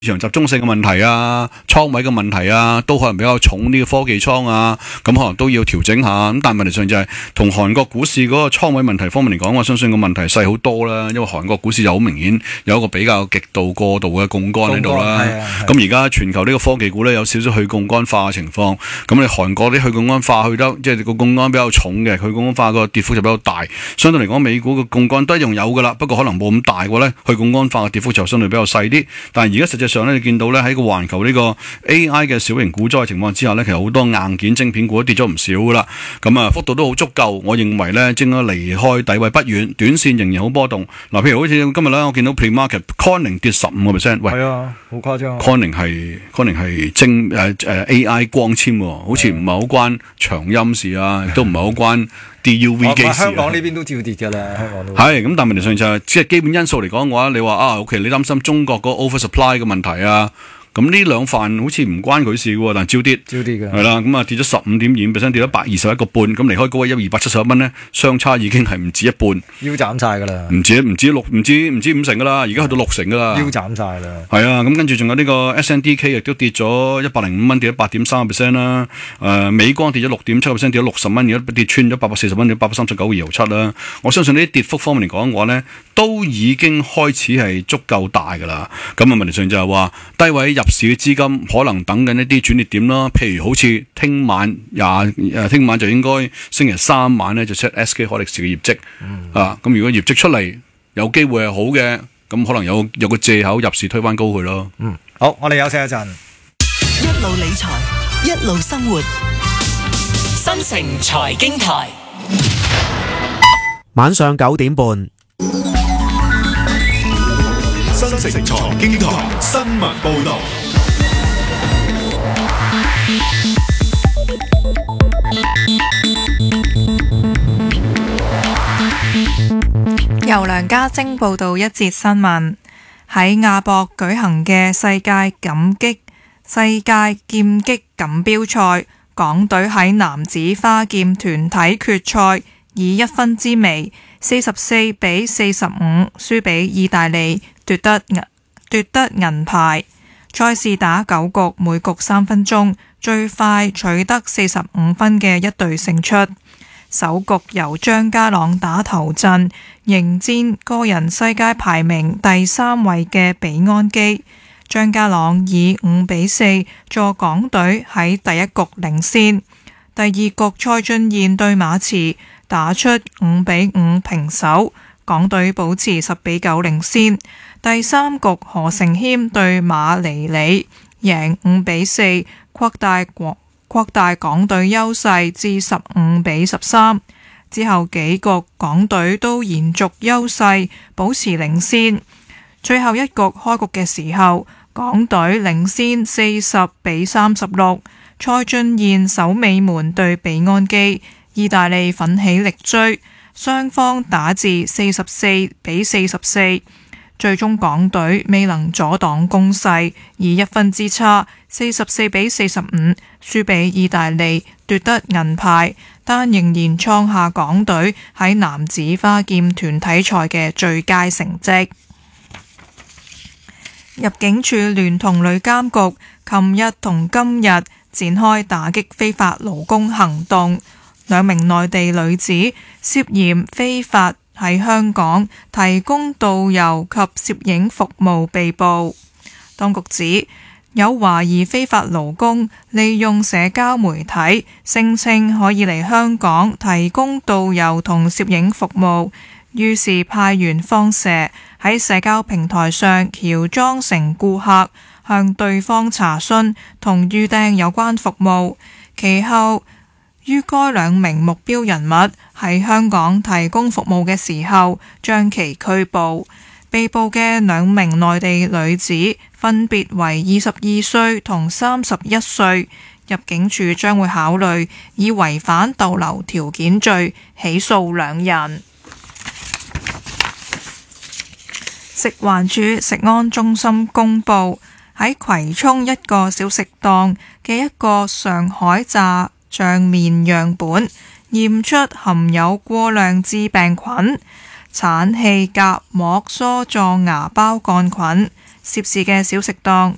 場集中性嘅問題啊，倉位嘅問題啊，都可能比較重啲嘅科技倉啊，咁可能都要調整下。咁但係問題上就係同韓國股市嗰個倉位問題方面嚟講，我相信個問題細好多啦。因為韓國股市就好明顯有一個比較極度過度嘅槓桿喺度啦。咁而家全球呢個科技股咧有少少去槓桿化嘅情況。咁你韓國啲去槓桿化去得即係個槓桿比較重嘅，去槓桿化個跌幅就比較大。相對嚟講，美股嘅槓桿都一樣有噶啦，不過可能冇咁大嘅咧，去槓桿化嘅跌幅就相對比較細啲。但係而家實際上咧，你見到咧喺個環球呢個 AI 嘅小型股災情況之下咧，其實好多硬件晶片股都跌咗唔少噶啦。咁啊，幅度都好足夠。我認為咧，應該離開底位不遠，短線仍然好波動。嗱，譬如好似今日咧，我見到 pre-market Corning 跌15%，喂， 係啊，好誇張。 Corning 係AI 光纖，好似唔係好關長音事啊，亦都唔係好關 DUV 機事。 香港呢邊都照跌㗎啦，香港都係咁，但係問題上就係即係基本因素嚟講嘅話，你話OK，你擔心中國嗰個 oversupply 嘅問題啊？咁呢兩範好似唔關佢事喎，但係照跌嘅係啦，咁啊跌咗15.2%，跌咗121個半，咁離開高位271蚊咧，相差已經係唔止一半， 腰斬晒㗎啦， 唔止五成㗎啦，而家去到6成㗎啦， 腰斬晒啦。 係啊，咁跟住仲有呢個 SNDK 亦都跌咗105蚊，跌咗8.3%啦。美光跌咗6.7%，跌咗60蚊，而家跌穿咗840蚊，跌839.27啦。我相信呢啲跌幅方面嚟講嘅話咧，都已經開始係足夠大㗎啦。咁啊問題上就係話低位入市嘅資金可能等緊一啲轉捩點啦，譬如好似聽晚就應該星期三晚咧就出 SK 海力士嘅業績咁如果業績出嚟有機會係好嘅，咁可能有個藉口入市推返高佢咯。 好，我哋休息一陣。 一路理財，一路生活，新城財經台， 晚上9點半。 新城財經台新聞報道。 由梁家晶報道一節新聞。喺亞博舉行嘅世界劍擊錦標賽，港隊喺男子花劍團體決賽以1分之微44比45輸俾意大利，奪得銀牌。賽事打9局，每局3分鐘，最快取得45分嘅一隊勝出。首局由張家朗打頭陣，迎戰個人世界排名第3位嘅比安基。張家朗以5比4助港隊喺第一局領先。第二局蔡俊彥對馬池打出5比5平手，港隊保持10比9領先。第三局何成謙對馬尼里贏5比4，擴大港隊優勢至15比13。之後幾局港隊都延續優勢，保持領先。最後一局開局嘅時候，港隊領先40比36。蔡俊彥守尾門對比安基，意大利奮起力追，雙方打至44比44。最終港隊未能阻擋攻勢，以1分之差44比45輸俾意大利，奪得銀牌，但仍然創下港隊喺男子花劍團體賽嘅最佳成績。入境處聯同旅監局琴日同今日展開打擊非法勞工行動，2名內地女子涉嫌非法喺香港提供導遊及攝影服務被捕。當局指有懷疑非法勞工利用社交媒體聲稱可以嚟香港提供導遊同攝影服務，於是派員放蛇喺社交平台上喬裝成顧客，向對方查詢同預訂有關服務。其後於該2名目標人物喺香港提供服務嘅時候，將其拘捕。被捕嘅2名內地女子分別為22歲同31歲，入境處將會考慮以違反逗留條件罪起訴2人。食環署食安中心公佈，喺葵涌一個小食檔嘅一個上海炸醬麵樣本驗出含有過量致病菌產氣莢膜梭狀芽孢桿菌，涉事嘅小食檔